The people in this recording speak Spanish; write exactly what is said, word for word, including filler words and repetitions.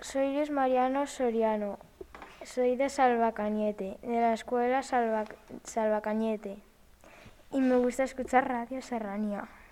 Soy Luis Mariano Soriano, soy de Salvacañete, de la escuela Salva, Salvacañete, y me gusta escuchar Radio Serranía.